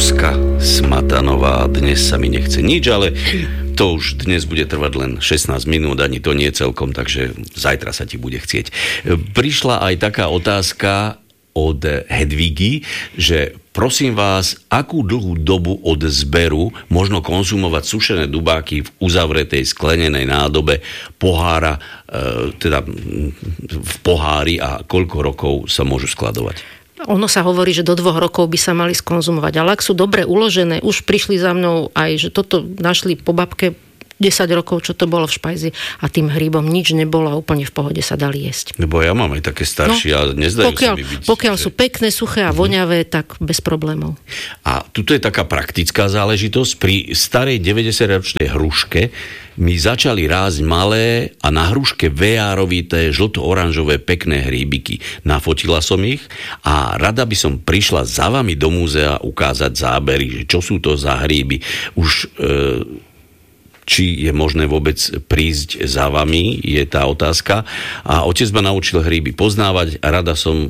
Zuzka Smatanová. Dnes sa mi nechce nič, ale to už dnes bude trvať len 16 minút, ani to nie celkom, takže zajtra sa ti bude chcieť. Prišla aj taká otázka od Hedvigy, že prosím vás, akú dlhú dobu od zberu možno konzumovať sušené dubáky v uzavretej sklenenej nádobe pohára, teda v pohári, a koľko rokov sa môžu skladovať? Ono sa hovorí, že do 2 rokov by sa mali skonzumovať, ale ak sú dobre uložené, už prišli za mnou aj, že toto našli po babke 10 rokov, čo to bolo v špajzi, a tým hríbom nič nebolo a úplne v pohode sa dali jesť. Lebo ja mám aj také staršie, ale nezdajú sa mi byť. Pokiaľ sú pekné, suché a voňavé, tak bez problémov. A tuto je taká praktická záležitosť. Pri starej 90-ročnej hruške mi začali rásť malé a na hruške VR-ovité žlto-oranžové pekné hríbiky. Nafotila som ich a rada by som prišla za vami do múzea ukázať zábery, že čo sú to za hríby. Už či je možné vôbec prísť za vami, je tá otázka. A otec ma naučil hríby poznávať a rada som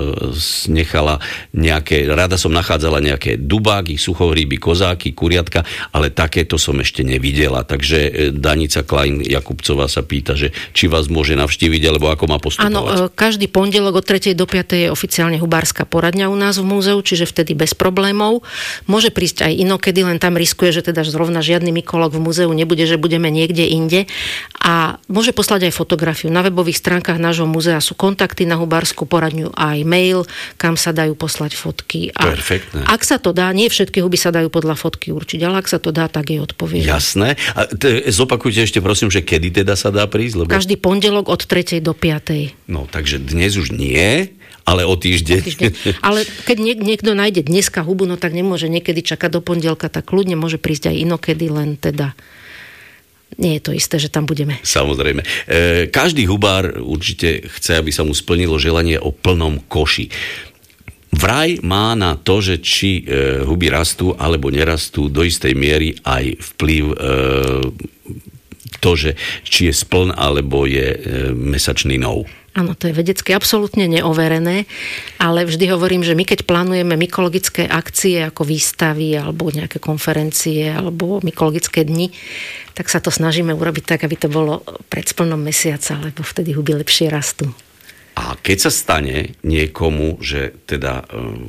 nachádzala nejaké dubáky, suchohríby, kozáky, kuriatka, ale takéto som ešte nevidela. Takže Danica Klein Jakubcová sa pýta, že či vás môže navštíviť, alebo ako má postupovať. Áno, každý pondelok od 3. do 5. je oficiálne hubárska poradňa u nás v múzeu, čiže vtedy bez problémov. Môže prísť aj inokedy, len tam riskuje, že teda zrovna žiadny mykológ v múzeu nebude, že budeme niekde inde, a môže poslať aj fotografiu. Na webových stránkach nášho múzea sú kontakty na hubárskú poradňu a aj mail, kam sa dajú poslať fotky. A perfektné. Ak sa to dá, nie všetky huby sa dajú podľa fotky určiť, ale ak sa to dá, tak jej odpoviem. Jasné. A zopakujte ešte prosím, že kedy teda sa dá prísť? Lebo každý pondelok od 3. do 5. No, takže dnes už nie, ale o týždeň. Ale keď niekto nájde dneska hubu, no tak nemôže niekedy čakať do pondelka, tak kľudne môže prísť aj inokedy, len teda nie je to isté, že tam budeme. Samozrejme. Každý hubár určite chce, aby sa mu splnilo želanie o plnom koši. Vraj má na to, že či huby rastú alebo nerastú, do istej miery aj vplyv to, že či je spln alebo je mesačný nov. Áno, to je vedecky absolútne neoverené, ale vždy hovorím, že my keď plánujeme mykologické akcie ako výstavy alebo nejaké konferencie alebo mykologické dni, tak sa to snažíme urobiť tak, aby to bolo pred splnom mesiaca, lebo vtedy huby lepšie rastú. A keď sa stane niekomu, že teda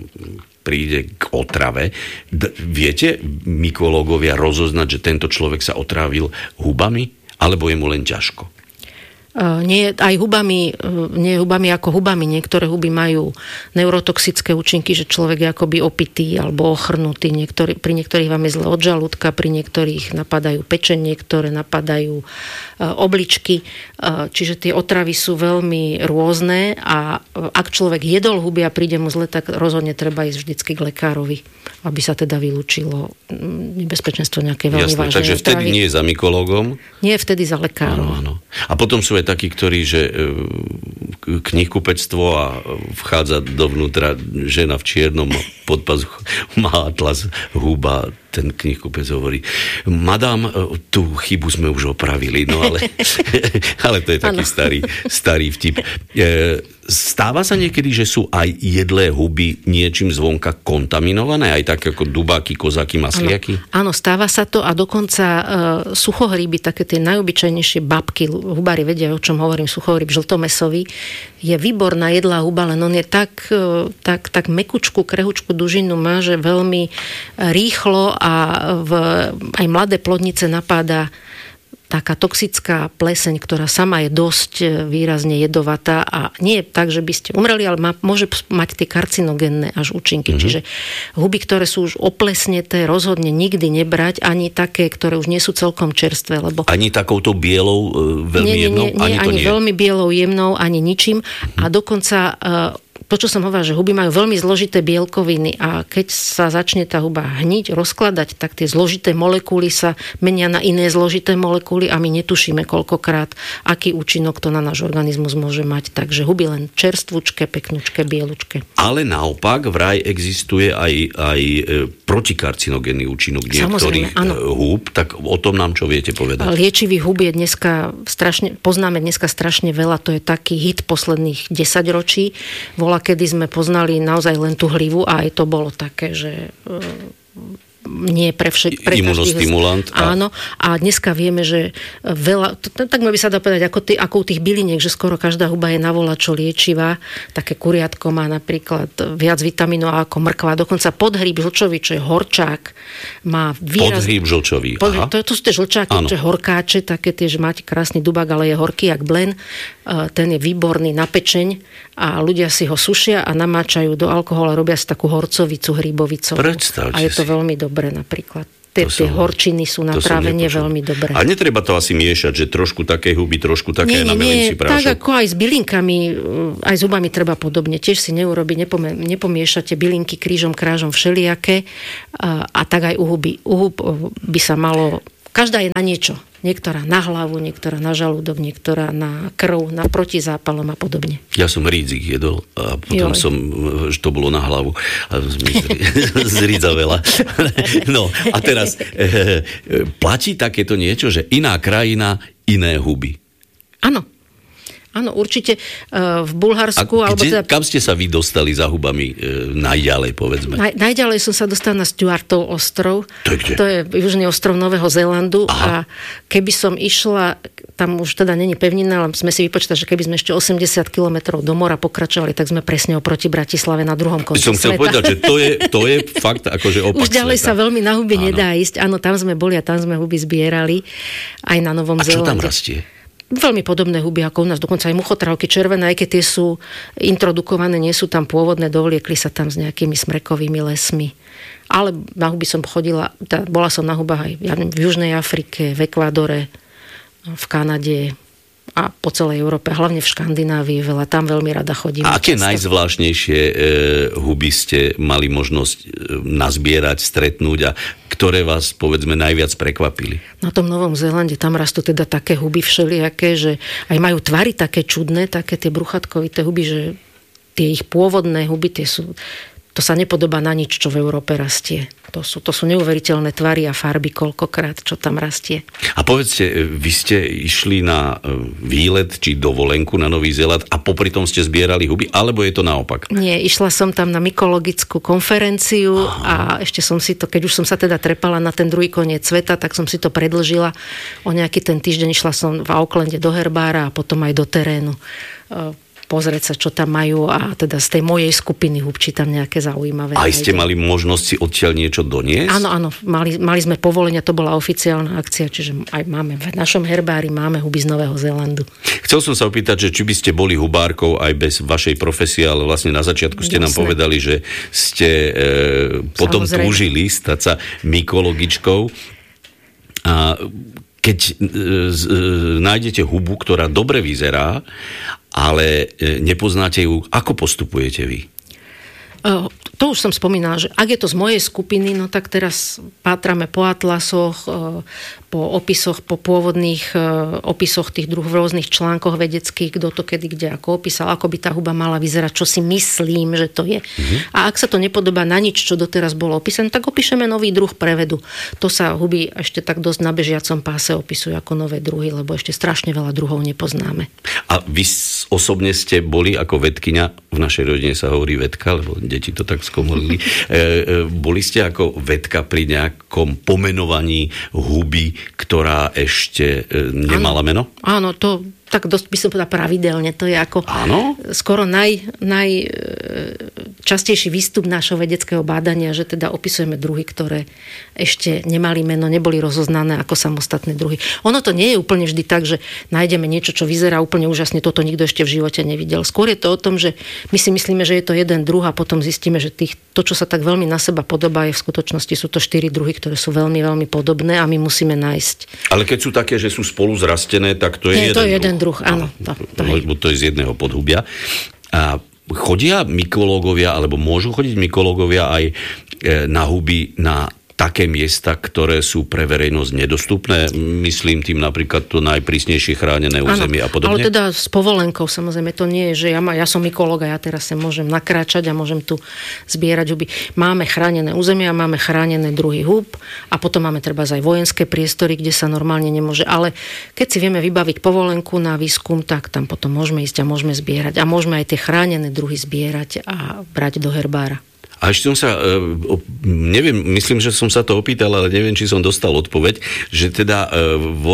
príde k otrave, viete mykológovia rozoznať, že tento človek sa otrávil hubami, alebo je mu len ťažko? Nie, aj hubami, nie hubami ako hubami. Niektoré huby majú neurotoxické účinky, že človek je akoby opitý alebo ochrnutý. Pri niektorých vám je zle od žalúdka, pri niektorých napadajú pečeň, niektoré napadajú obličky. Čiže tie otravy sú veľmi rôzne a ak človek jedol huby a príde mu zle, tak rozhodne treba ísť vždycky k lekárovi, aby sa teda vylúčilo nebezpečenstvo nejaké veľmi vážnej otravy. Takže vtedy nie je za mykológom? Nie, vtedy za lekárom. Áno. A potom sú aj takí, ktorí, že knihkupectvo a vchádza dovnútra žena v čiernom pod pazuchom, má atlas húba, ten knihkupec hovorí: madám, tú chybu sme už opravili, no ale to je taký starý vtip. Stáva sa niekedy, že sú aj jedlé huby niečím zvonka kontaminované, aj tak ako dubáky, kozáky, masliaky? Áno, stáva sa to, a dokonca suchohríby, také tie najobyčajnejšie babky, hubári vedia, o čom hovorím, suchohríb žltomesový, je výborná jedlá huba, len on je tak mekučku, krehučku dužinu má, že veľmi rýchlo a aj mladé plodnice napáda taká toxická pleseň, ktorá sama je dosť výrazne jedovatá a nie je tak, že by ste umreli, ale môže mať tie karcinogénne až účinky. Čiže huby, ktoré sú už oplesneté, rozhodne nikdy nebrať, ani také, ktoré už nie sú celkom čerstvé. Lebo ani takouto bielou, veľmi jemnou? Ani veľmi bielou, jemnou, ani ničím. A dokonca to, čo som hovorila, že huby majú veľmi zložité bielkoviny a keď sa začne tá huba hniť, rozkladať, tak tie zložité molekuly sa menia na iné zložité molekuly a my netušíme koľkokrát, aký účinok to na náš organizmus môže mať. Takže huby len čerstvúčke, peknúčke, bielučke. Ale naopak vraj existuje aj protikarcinogénny účinok niektorých húb, tak o tom nám čo viete povedať? Liečivých húb je poznáme dneska strašne veľa, to je taký hit posledných 10 ročí. Kedy sme poznali naozaj len tú hlivu a aj to bolo také, že nie pre imunostimulant. Áno, a dneska vieme, že veľa, tak by sa dá povedať, ako u tých byliniek, že skoro každá huba je navolačo liečivá. Také kuriatko má napríklad viac vitamínov ako mrkva. Dokonca podhríb žlčový, čo je horčák, má výraz... Podhríb žlčový, aha. To sú tie žlčáky, čo je horkáče, také tie, že máte krásny dubák, ale je horký jak blen. Ten je výborný na pečeň a ľudia si ho sušia a namáčajú do alkohola, robia si takú horcovicu hríbovicovú. Predstavte a je to si. veľmi dobré napríklad. Tie horčiny sú na trávenie veľmi dobré. A netreba to asi miešať, že trošku také huby, trošku také na melenci prášok? Tak ako aj s bylinkami, aj s hubami treba podobne. Tiež si nepomiešate bylinky krížom, krážom všelijaké a tak aj u huby. U hub by sa malo... Každá je na niečo. Niektorá na hlavu, niektorá na žalúdok, niektorá na krv, na protizápalom a podobne. Ja som rídzik jedol a potom že to bolo na hlavu. A zridzavela. No a teraz platí takéto niečo, že iná krajina, iné huby. Áno. Áno, určite v Bulharsku... Kam ste sa vy dostali za hubami najďalej, povedzme? Najďalej som sa dostala na Stuartov ostrov. To je kde? To je južný ostrov Nového Zélandu. Aha. A keby som išla, tam už teda není pevnina, ale sme si vypočítali, že keby sme ešte 80 kilometrov do mora pokračovali, tak sme presne oproti Bratislave na druhom konci sveta. Som chcel povedať, že to je fakt akože opak už ďalej sveta. Sa veľmi na huby nedá ísť. Áno, tam sme boli a tam sme huby zbierali. Aj na Novom Zélande. A čo tam rastie? Veľmi podobné huby ako u nás, dokonca aj muchotrávky červené, aj keď tie sú introdukované, nie sú tam pôvodné, dovliekli sa tam s nejakými smrekovými lesmi. Ale na huby som chodila, bola som na hubách aj v Južnej Afrike, v Ekvádore, v Kanade a po celej Európe, hlavne v Škandinávii veľa, tam veľmi rada chodím. A aké najzvláštnejšie huby ste mali možnosť nazbierať, stretnúť a ktoré vás, povedzme, najviac prekvapili? Na tom Novom Zélande, tam rastú teda také huby všelijaké, že aj majú tvary také čudné, také tie bruchatkovité huby, že tie ich pôvodné huby, to sa nepodobá na nič, čo v Európe rastie. To sú neuveriteľné tvary a farby koľkokrát, čo tam rastie. A povedzte, vy ste išli na výlet či dovolenku na Nový Zéland a popri tom ste zbierali huby, alebo je to naopak? Nie, išla som tam na mykologickú konferenciu a ešte som si to, keď už som sa teda trepala na ten druhý koniec sveta, tak som si to predĺžila. O nejaký ten týždeň išla som v Aucklande do herbára a potom aj do terénu pozrieť sa, čo tam majú a teda z tej mojej skupiny hub, či tam nejaké zaujímavé. Aj ste mali možnosť si odtiaľ niečo doniesť? Áno, mali sme povolenia, to bola oficiálna akcia, čiže aj máme v našom herbári máme huby z Nového Zélandu. Chcel som sa opýtať, že či by ste boli hubárkou aj bez vašej profesie, ale vlastne na začiatku ste nám povedali, že ste potom túžili stať sa mykologičkou. A keď nájdete hubu, ktorá dobre vyzerá, ale nepoznáte ju, ako postupujete vy? To už som spomínala, že ak je to z mojej skupiny, no tak teraz pátrame po atlasoch, po opisoch, po pôvodných opisoch tých v rôznych článkoch vedeckých, kto to kedy kde ako opísal, ako by tá huba mala vyzerať, čo si myslím, že to je. A ak sa to nepodobá na nič, čo doteraz bolo opísané, tak opíšeme nový druh prevedu. To sa huby ešte tak dosť na bežiacom páse opisujú ako nové druhy, lebo ešte strašne veľa druhov nepoznáme. A vy osobne ste boli ako vedkyňa, v našej rodine sa hovorí vedka, lebo deti to tak skomolili. Boli ste ako vedka pri nejakom pomenovaní huby, ktorá ešte nemala meno? Áno, to tak dosť by som povedala pravidelne. To je ako skoro najčastejší výstup nášho vedeckého bádania, že teda opisujeme druhy, ktoré ešte nemali meno, neboli rozoznané ako samostatné druhy. Ono to nie je úplne vždy tak, že nájdeme niečo, čo vyzerá úplne úžasne, toto nikto ešte v živote nevidel. Skôr je to o tom, že my si myslíme, že je to jeden druh a potom zistíme, že to, čo sa tak veľmi na seba podobá, je v skutočnosti sú to 4 druhy, ktoré sú veľmi, veľmi podobné a my musíme nájsť. Ale keď sú také, že sú spolu zrastené, tak to je jeden druh. Áno, lebo to je z jedného podhubia. A chodia mykológovia, alebo môžu chodiť mykológovia aj na huby na také miesta, ktoré sú pre verejnosť nedostupné? Myslím tým napríklad to najprísnejšie chránené územie a podobne. Ale teda s povolenkou, samozrejme, to nie je, že ja som mykológ a ja teraz sa môžem nakráčať a môžem tu zbierať huby. Máme chránené územia, máme chránené druhy hub a potom máme treba aj vojenské priestory, kde sa normálne nemôže. Ale keď si vieme vybaviť povolenku na výskum, tak tam potom môžeme ísť a môžeme zbierať. A môžeme aj tie chránené druhy zbierať a brať do herbára. A ešte som sa, neviem, myslím, že som sa to opýtal, ale neviem, či som dostal odpoveď, že teda vo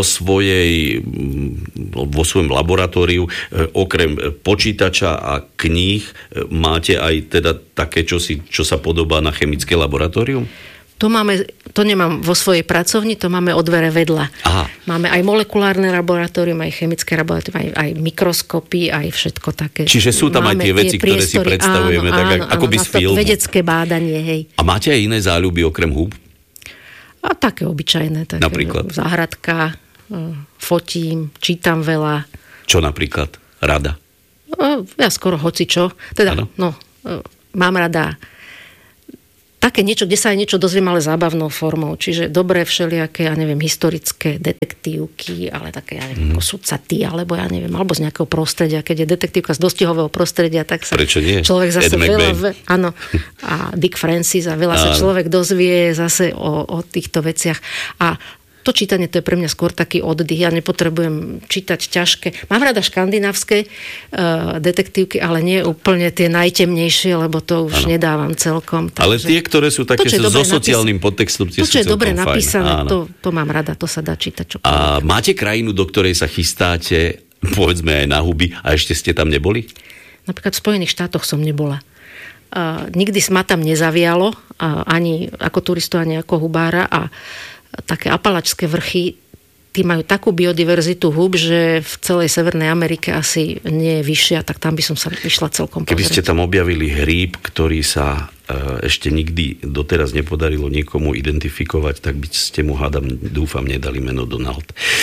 svojom laboratóriu okrem počítača a kníh máte aj teda také čosi, čo sa podobá na chemické laboratórium? To nemám vo svojej pracovni, to máme o dvere vedľa. Aha. Máme aj molekulárne laboratórium, aj chemické laboratórium, aj mikroskopy, aj všetko také. Čiže sú tam aj tie veci, ktoré si predstavujeme, áno, ako by z filmu. Vedecké bádanie, hej. A máte aj iné záľuby okrem húb? A také obyčajné. Také napríklad? Záhradka, fotím, čítam veľa. Čo napríklad? Rada? Ja skoro hocičo. Teda, mám rada také niečo, kde sa aj niečo dozviem, ale zábavnou formou. Čiže dobré všelijaké, historické detektívky, ale také, ako sudcaty, alebo alebo z nejakého prostredia. Keď je detektívka z dostihového prostredia, tak sa človek zase veľa... Áno. A Dick Francis a veľa sa človek dozvie zase o týchto veciach. A to čítanie, to je pre mňa skôr taký oddych. Ja nepotrebujem čítať ťažké. Mám rada škandinávske detektívky, ale nie úplne tie najtemnejšie, lebo to už nedávam celkom. Takže... Ale tie, ktoré sú také so sociálnym podtextom, tie sú celkom fajn. To, čo je dobre napísané, to mám rada, to sa dá čítať. A máte krajinu, do ktorej sa chystáte, povedzme aj na huby, a ešte ste tam neboli? Napríklad v Spojených štátoch som nebola. Nikdy ma tam nezavialo, ani ako turistu, ani ako hubára, a také Apalačské vrchy, tí majú takú biodiverzitu húb, že v celej Severnej Amerike asi nie je vyššia, tak tam by som sa išla celkom pozrieť. Keby ste tam objavili hríb, ktorý sa ešte nikdy doteraz nepodarilo niekomu identifikovať, tak by ste mu, dúfam, nedali meno Donald.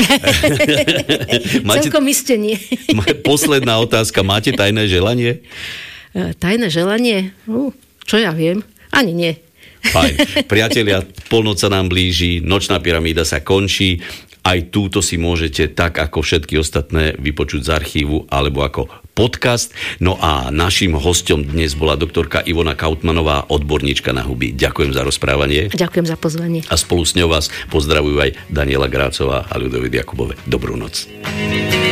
Celkom iste nie. Posledná otázka. Máte tajné želanie? Tajné želanie? Čo ja viem? Ani nie. Fajn. Priatelia, polnoc sa nám blíži, Nočná pyramída sa končí. Aj túto si môžete, tak ako všetky ostatné, vypočuť z archívu alebo ako podcast. No a naším hosťom dnes bola doktorka Ivona Kautmanová, odborníčka na huby. Ďakujem za rozprávanie. Ďakujem za pozvanie. A spolu s ňou vás pozdravujú aj Daniela Grácová a Ľudovít Jakubové. Dobrú noc.